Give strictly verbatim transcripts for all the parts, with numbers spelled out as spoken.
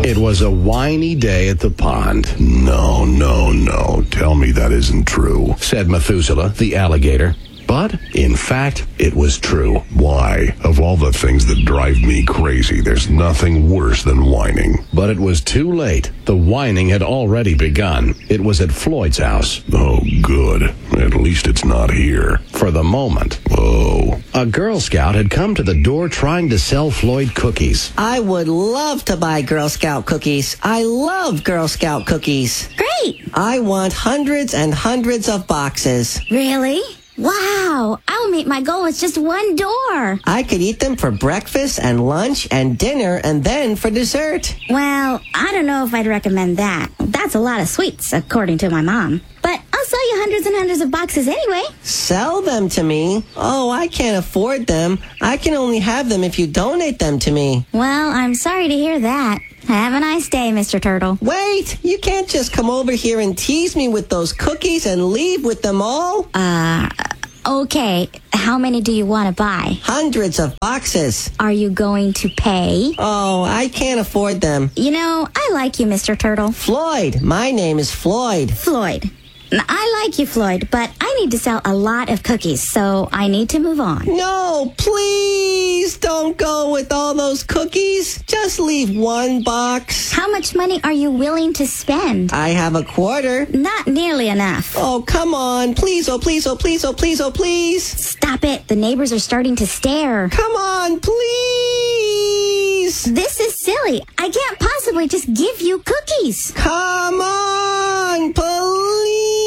It was a whiny day at the pond. No, no, no. Tell me that isn't true, said Methuselah, the alligator. But, in fact, it was true. Why? Of all the things that drive me crazy, there's nothing worse than whining. But it was too late. The whining had already begun. It was at Floyd's house. Oh, good. At least it's not here. For the moment. Oh. A Girl Scout had come to the door trying to sell Floyd cookies. I would love to buy Girl Scout cookies. I love Girl Scout cookies. Great! I want hundreds and hundreds of boxes. Really? Wow, I'll meet my goal with just one door. I could eat them for breakfast and lunch and dinner and then for dessert. Well, I don't know if I'd recommend that. That's a lot of sweets, according to my mom. But I'll sell you hundreds and hundreds of boxes anyway. Sell them to me? Oh, I can't afford them. I can only have them if you donate them to me. Well, I'm sorry to hear that. Have a nice day, Mister Turtle. Wait, you can't just come over here and tease me with those cookies and leave with them all. Uh, okay. How many do you want to buy? Hundreds of boxes. Are you going to pay? Oh, I can't afford them. You know, I like you, Mister Turtle. Floyd. My name is Floyd. Floyd. I like you, Floyd, but I need to sell a lot of cookies, so I need to move on. No, please don't go with all those cookies. Just leave one box. How much money are you willing to spend? I have a quarter. Not nearly enough. Oh, come on. Please, oh, please, oh, please, oh, please, oh, please. Stop it. The neighbors are starting to stare. Come on, please. This is silly. I can't possibly just give you cookies. Come on, please.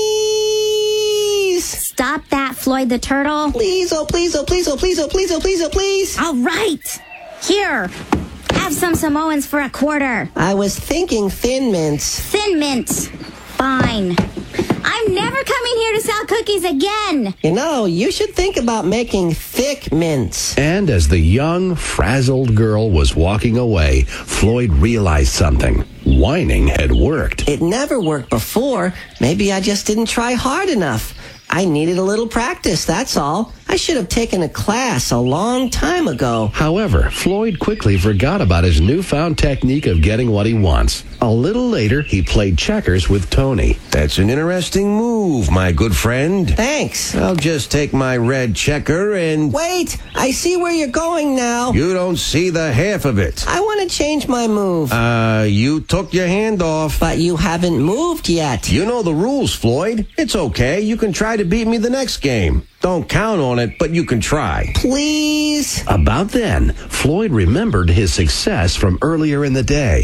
Stop that, Floyd the Turtle. Please, oh, please, oh, please, oh, please, oh, please, oh, please, oh, please. All right. Here. Have some Samoans for a quarter. I was thinking Thin Mints. Thin Mints. Fine. I'm never coming here to sell cookies again. You know, you should think about making thick mints. And as the young, frazzled girl was walking away, Floyd realized something. Whining had worked. It never worked before. Maybe I just didn't try hard enough. I needed a little practice, that's all. I should have taken a class a long time ago. However, Floyd quickly forgot about his newfound technique of getting what he wants. A little later, he played checkers with Tony. That's an interesting move, my good friend. Thanks. I'll just take my red checker and... Wait, I see where you're going now. You don't see the half of it. I want to change my move. Uh, you took your hand off. But you haven't moved yet. You know the rules, Floyd. It's okay. You can try to beat me the next game. Don't count on it, but you can try. Please? About then, Floyd remembered his success from earlier in the day.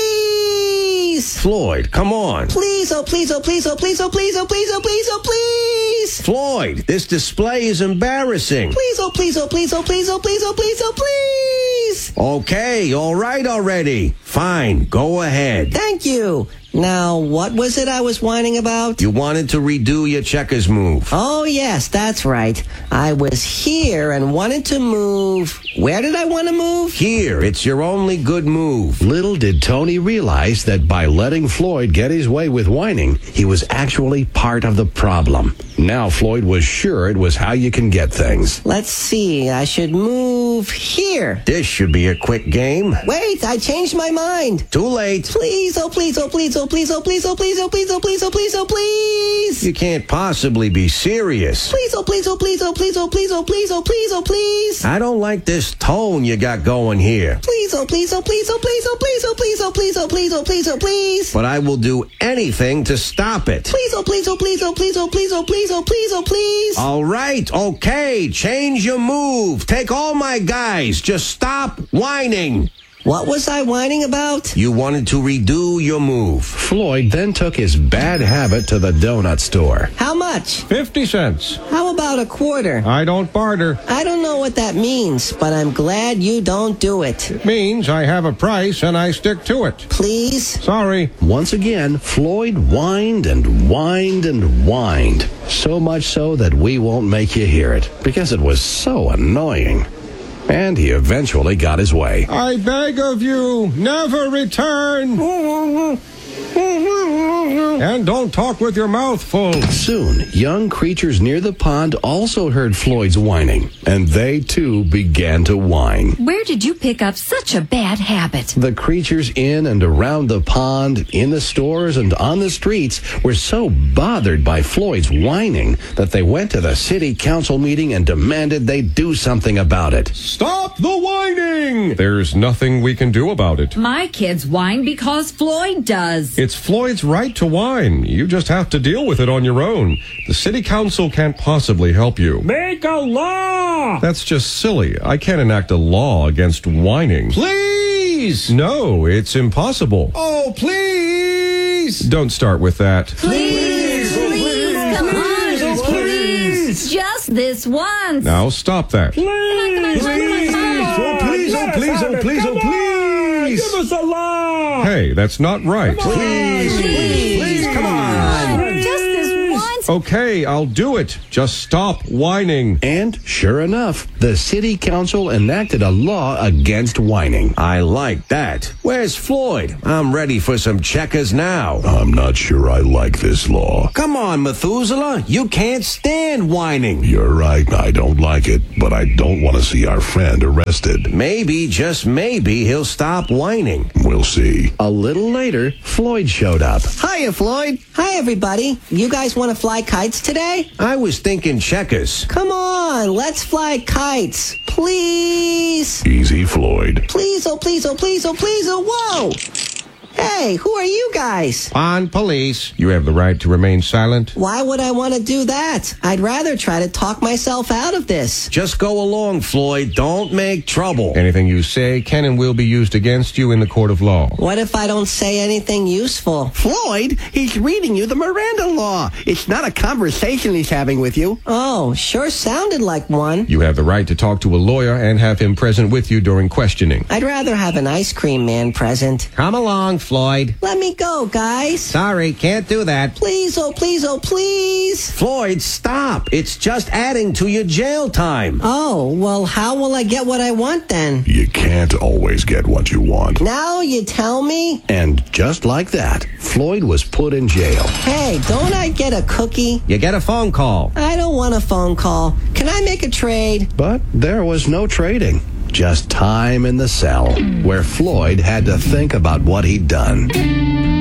Please? Floyd, come on. Please, oh, please, oh, please, oh, please, oh, please, oh, please, oh, please, oh, please. Floyd, this display is embarrassing. Please, oh, please, oh, please, oh, please, oh, please, oh, please, oh, please. Okay, all right already. Fine, go ahead. Thank you. Now, what was it I was whining about? You wanted to redo your checkers move. Oh, yes, that's right. I was here and wanted to move. Where did I want to move? Here, it's your only good move. Little did Tony realize that by letting Floyd get his way with whining, he was actually part of the problem. Now Floyd was sure it was how you can get things. Let's see, I should move here. This should be a quick game. Wait, I changed my mind. Too late. Please, oh, please, oh, please, oh, please, oh, please, oh, please, oh, please, oh, please, oh, please, oh, please. You can't possibly be serious. Please, oh, please, oh, please, oh, please, oh, please, oh, please, oh, please, oh, please. I don't like this tone you got going here. Please, oh, please, oh, please, oh, please, oh, please, oh, please, oh, please, oh, please, oh, please, oh, please. But I will do anything to stop it. Please, oh, please, oh, please, oh, please, oh, please, oh, please, oh, please, oh, please. All right, okay, change your move. Take all my guys. Just stop whining. What was I whining about? You wanted to redo your move. Floyd then took his bad habit to the donut store. How much? Fifty cents. How about a quarter? I don't barter. I don't know what that means, but I'm glad you don't do it. It means I have a price and I stick to it. Please? Sorry. Once again, Floyd whined and whined and whined. So much so that we won't make you hear it, because it was so annoying. And he eventually got his way. I beg of you, never return. And don't talk with your mouth full. Soon, young creatures near the pond also heard Floyd's whining, and they too began to whine. Where did you pick up such a bad habit? The creatures in and around the pond, in the stores, and on the streets were so bothered by Floyd's whining that they went to the city council meeting and demanded they do something about it. Stop the whining! There's nothing we can do about it. My kids whine because Floyd does. It's Floyd's right to whine. You just have to deal with it on your own. The city council can't possibly help you. Make a law! That's just silly. I can't enact a law against whining. Please! No, it's impossible. Oh, please! Don't start with that. Please, please, come on, please. Just this once. Now stop that. Please! Please! Oh, please, oh, please, oh, please, oh, please! Give us a law! Hey, that's not right. Please, please, please, come on! Just this once. Okay, I'll do it. Just stop whining. And sure enough, the city council enacted a law against whining. I like that. Where's Floyd? I'm ready for some checkers now. I'm not sure I like this law. Come on, Methuselah. You can't stand whining. You're right, I don't like it, but I don't want to see our friend arrested. Maybe, just maybe, he'll stop whining. We'll see. A little later, Floyd showed up. Hiya, Floyd. Hi, everybody. You guys want to fly kites today? I was thinking checkers. Come on, let's fly kites. Please. Easy, Floyd. Please, oh, please, oh, please, oh, please, oh, whoa. Hey, who are you guys? Pond police. You have the right to remain silent. Why would I want to do that? I'd rather try to talk myself out of this. Just go along, Floyd. Don't make trouble. Anything you say can and will be used against you in the court of law. What if I don't say anything useful? Floyd, he's reading you the Miranda law. It's not a conversation he's having with you. Oh, sure sounded like one. You have the right to talk to a lawyer and have him present with you during questioning. I'd rather have an ice cream man present. Come along, Floyd. Let me go, guys. Sorry, can't do that. Please, oh, please, oh, please. Floyd, stop. It's just adding to your jail time. Oh, well, how will I get what I want then? You can't always get what you want. Now you tell me? And just like that, Floyd was put in jail. Hey, don't I get a cookie? You get a phone call. I don't want a phone call. Can I make a trade? But there was no trading. Just time in the cell, where Floyd had to think about what he'd done.